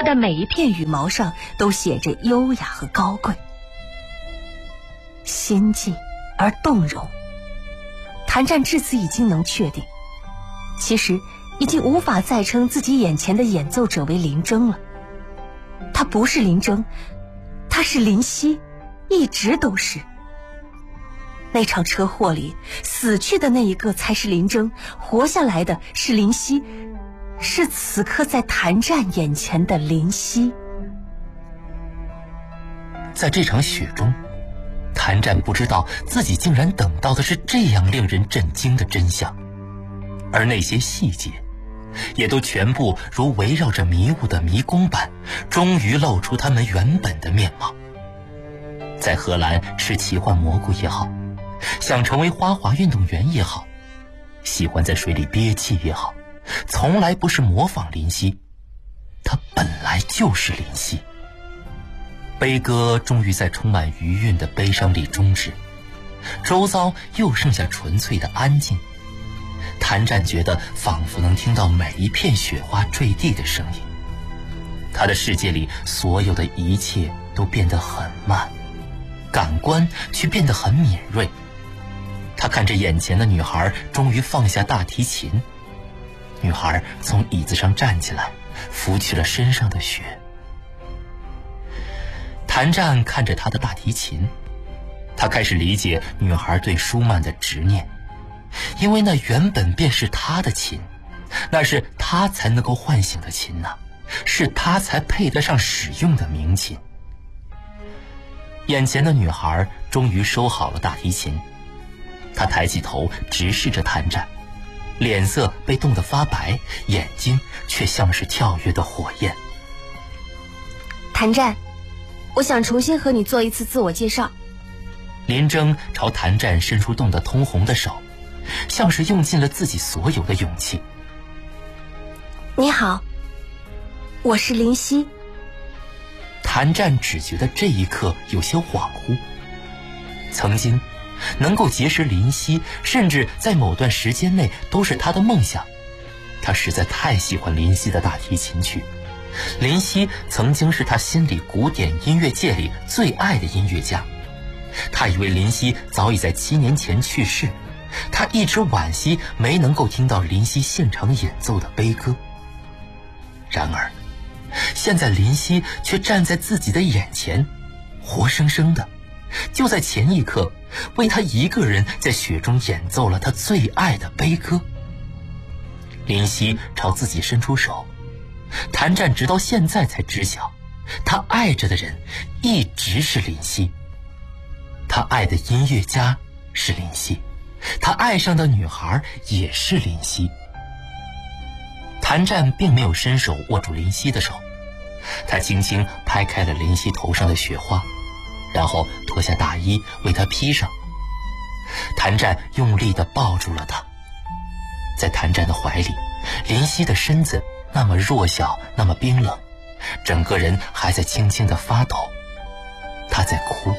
的每一片羽毛上都写着优雅和高贵，心静而动容。谭战至此已经能确定，其实已经无法再称自己眼前的演奏者为林征了。他不是林征，他是林夕，一直都是。那场车祸里死去的那一个才是林征，活下来的是林夕，是此刻在谭战眼前的林夕。 在这场雪中，谭战不知道自己竟然等到的是这样令人震惊的真相，而那些细节也都全部如围绕着迷雾的迷宫般，终于露出他们原本的面貌。在荷兰吃奇幻蘑菇也好，想成为花滑运动员也好，喜欢在水里憋气也好，从来不是模仿林夕，他本来就是林夕。悲歌终于在充满余韵的悲伤里终止，周遭又剩下纯粹的安静。谭战觉得仿佛能听到每一片雪花坠地的声音，他的世界里所有的一切都变得很慢，感官却变得很敏锐。他看着眼前的女孩终于放下大提琴，女孩从椅子上站起来，拂去了身上的雪。谭战看着她的大提琴，他开始理解女孩对舒曼的执念，因为那原本便是他的琴，那是他才能够唤醒的琴呐，是他才配得上使用的名琴。眼前的女孩终于收好了大提琴，她抬起头直视着谭战，脸色被冻得发白，眼睛却像是跳跃的火焰。 谭战，我想重新和你做一次自我介绍。 林征朝谭战伸出冻得通红的手，像是用尽了自己所有的勇气。 你好，我是林夕。 谭战只觉得这一刻有些恍惚，曾经能够结识林夕，甚至在某段时间内都是他的梦想。他实在太喜欢林夕的大提琴曲，林夕曾经是他心里古典音乐界里最爱的音乐家。他以为林夕早已在7年前去世，他一直惋惜没能够听到林夕现场演奏的悲歌。然而现在林夕却站在自己的眼前，活生生的就在前一刻为他一个人在雪中演奏了他最爱的悲歌。林夕朝自己伸出手，谭战直到现在才知晓，他爱着的人一直是林夕，他爱的音乐家是林夕，他爱上的女孩也是林夕。谭战并没有伸手握住林夕的手，他轻轻拍开了林夕头上的雪花，然后脱下大衣为她披上。谭战用力地抱住了她，在谭战的怀里，林夕的身子那么弱小，那么冰冷，整个人还在轻轻地发抖，她在哭。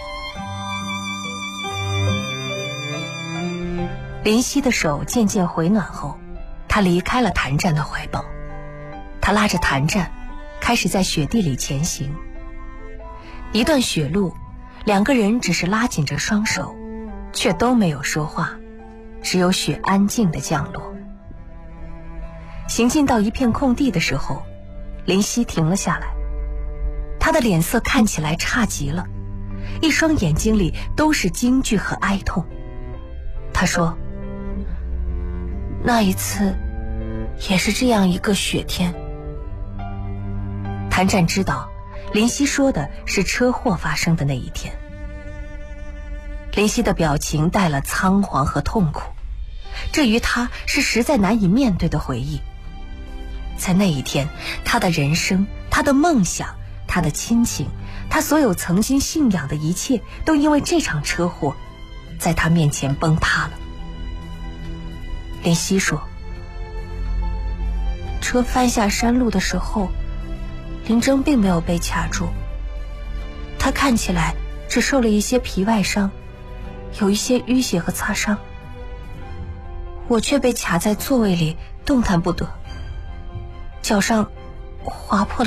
林夕的手渐渐回暖后，他离开了谭战的怀抱，他拉着谭战开始在雪地里前行。一段雪路，两个人只是拉紧着双手，却都没有说话，只有雪安静地降落。行进到一片空地的时候，林夕停了下来，他的脸色看起来差极了，一双眼睛里都是惊惧和哀痛。他说，那一次也是这样一个雪天。谭战知道林夕说的是车祸发生的那一天。林夕的表情带了仓皇和痛苦，这于他是实在难以面对的回忆。在那一天，他的人生，他的梦想，他的亲情，他所有曾经信仰的一切，都因为这场车祸在他面前崩塌了。林夕说，车翻下山路的时候，林征并没有被卡住，他看起来只受了一些皮外伤，有一些淤血和擦伤，我却被卡在座位里动弹不得，脚上划破了